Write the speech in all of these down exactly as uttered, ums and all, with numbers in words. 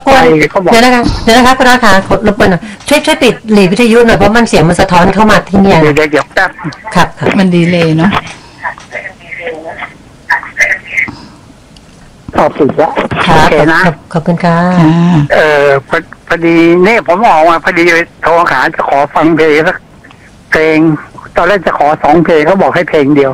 คนเดี๋ยวนะคะเดี๋ยวนะคะคุณอาค่ะรบกวนหน่อยช่วยช่วยปิดหลีวิทยุหน่อยเพราะมันเสียงมันสะท้อนเข้ามาที่เนี่ยเดี๋ยวเดี๋ยวแป๊บครับมันดีเลยเนาะพอปิดแล้วโอเคนะขอบคุณค่ะเออพอพอดีเนี่ยผมออกมาพอดีโทรหาจะขอฟังเพลงสักเพลงตอนแรกจะขอสองเพลงเขาบอกให้เพลงเดียว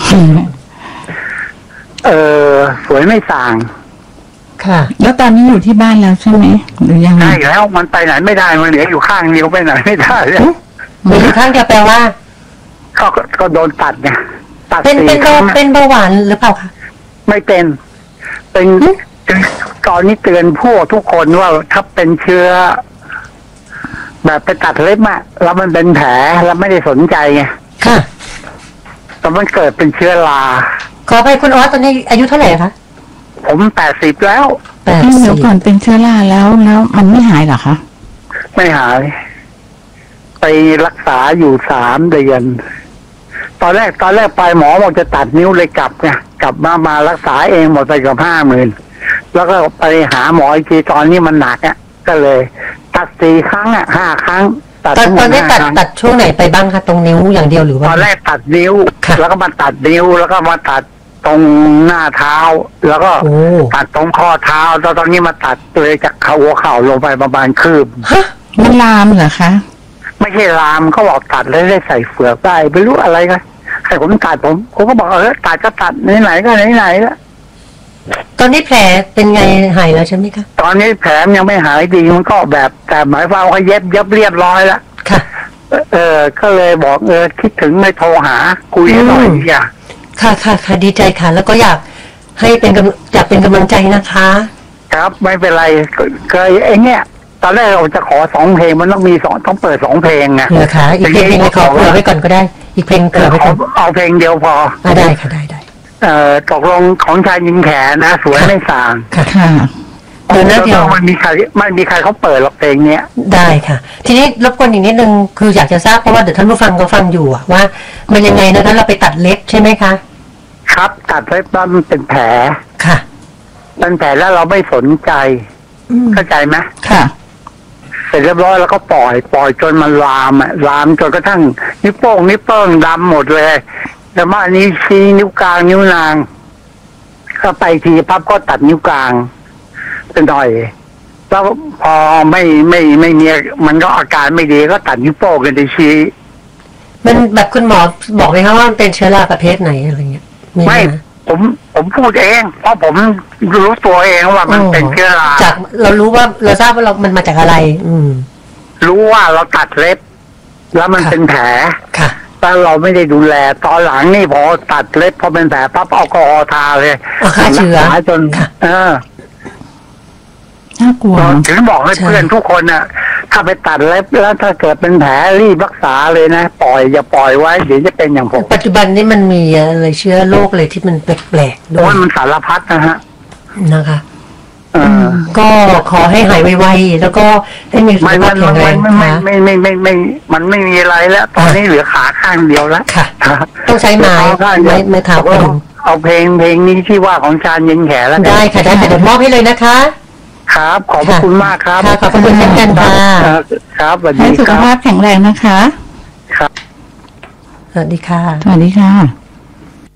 เออสวยไม่ส่างค่ะแล้วตอนนี้อยู่ที่บ้านแล้วใช่ไหมหรือยังไงใช่แล้วมันไปไหนไม่ได้มันเหลืออยู่ข้างเดียวไปไหนไม่ได้เลยมีอยู่ข้างเดียวแปลว่าก็ก็โดนตัดไงตัดเป็นเป็นเป็นเบาหวานหรือเปล่าคะไม่เป็นเป็นตอนนี้เตือนพวกทุกคนว่าถ้าเป็นเชื้อแบบไปตัดเล็บอะแล้วมันเป็นแผลแล้วไม่ได้สนใจไงค่ะแต่มันเกิดเป็นเชื้อราขอไปคุณออสตอนนี้อายุเท่าไหร่คะผมแปดสิบแล้วแปดสิบเดี๋ยวก่อนเป็นเชื้อราแล้วแล้วมันไม่หายเหรอคะไม่หายไปรักษาอยู่สามเดือนตอนแรกตอนแรกไปหมอบอกจะตัดนิ้วเลยกลับไงกลับมามารักษาเองหมดไปกับห้าหมื่นแล้วก็ไปหาหมออีกทีตอนนี้มันหนักอ่ะก็เลยตัดสี่ครั้งอ่ะห้าครั้งตัดตอนนี้ตัดตัดช่วงไหนไปบ้างคะตรงนิ้วอย่างเดียวหรือว่าตอนแรกตัดนิ้วแล้วก็มาตัดนิ้วแล้วก็มาตัดตรงหน้าเท้าแล้วก็ตัดตรงข้อเท้าแล้วตอนนี้มาตัดเลยจากเข่าหัวเข่าลงไปประมาณคืบมันลามเหรอคะไม่ใช่ลามเขาบอกตัดแล้วได้ใส่เฟือกได้ไม่รู้อะไรกันให้ผมตัดผมผมก็บอกเออตัดก็ตัดไหนๆก็ไหนๆแล้วตอนนี้แผลเป็นไงหายแล้วใช่ไหมคะตอนนี้แผลยังไม่หายดีมันก็แบบแต่หมายความว่าเย็บเย็บเรียบร้อยแล้วค่ะเออก็เลยบอกเออคิดถึงไม่โทรหาคุยหน่อยอย่าค่ะค่ะค่ะดีใจค่ะแล้วก็อยากให้เป็นอยากเป็นกำลังใจนะคะครับไม่เป็นไรเคยไอ้เนี้ยตอนแรกเราจะขอสองเพลงมันต้องมีสองต้องเปิดสองเพลงไงเหรอคะอีกเพลงนึงขอเผื่อไว้ก่อนก็ได้อีกเพลงเผื่อไว้ก่อนเอาเพลงเดียวพอได้ค่ะได้ได้เอ่อตกลงของชายยิงแขนนะสวยไม่สางค่ะเดี๋ยวนะเดี๋ยวมันมีใครไม่มีใครเขาเปิดหรอกเพลงเนี้ยได้ค่ะทีนี้รบกวนอีกนิดนึงคืออยากจะทราบเพราะว่าเดี๋ยวท่านผู้ฟังก็ฟังอยู่ว่ามันยังไงนะคะเราไปตัดเล็บใช่ไหมคะครับตัดเล็บแล้วมันเป็นแผลค่ะเป็นแผลแล้วเราไม่สนใจเข้าใจไหมค่ะเสร็จเรียบร้อยแล้วก็ปล่อยปล่อยจนมันลามอ่ะลามจนกระทั่งนิ้วโป้งนิ้วเปิ้งดำหมดเลยแต่ว่านี้ชี้นิ้วกลางนิ้วนางก็ไปทีพับก็ตัดนิ้วกลางเป็นหน่อยแล้วพอไม่ไม่ไม่มีมันก็อาการไม่ดีก็ตัดนิ้วโป้งกันไปชี้มันแบบคุณหมอบอกไหมครับว่ามันเป็นเชื้อราประเภทไหนอะไรเงี้ยไม่ผมผมพูดเองเพราะผมรู้ตัวเองว่ามันเป็นเชื้อราจากเรารู้ว่าเราทราบว่าเรามันมาจากอะไรอืมรู้ว่าเราตัดเล็บแล้วมันเป็นแผลค่ะแต่เราไม่ได้ดูแลตอนหลังนี่พอตัดเล็บพอเป็นแผลปั๊บเอาแอลกอฮอล์ทาเลยฆ่าเชื้อจนเออน่ากลัวถึงบอกให้เพื่อนทุกคนน่ะถ้าไปตัดเล็บแล้วถ้าเกิดเป็นแผลรีบรักษาเลยนะปล่อยอย่าปล่อยไว้เดี๋ยวจะเป็นอย่างผมปัจจุบันนี้มันมีอะไรเชื้อโรคเลยที่มันแปลกๆด้วยมันสารพัดนะฮะนะคะก็ขอให้หายไวๆแล้วก็ให้มีสุขภาพแข็งแรงนะไม่ไม่ไม่ไม่มันไม่มีอะไรแล้วตอนนี้เหลือขาข้างเดียวแล้วค่ะต้องใช้ไม้ไม้ไม้เท้าเอาเพลงเพลงนี้ที่ว่าของชาญยิงแขแล้วได้ค่ะได้ค่ะเดี๋ยวมอบให้เลยนะคะครับขอบคุณมากครับขอบคุณเช่นกันค่ะครับสวัสดีให้สุขภาพแข็งแรงนะคะครับสวัสดีค่ะสวัสดีค่ะ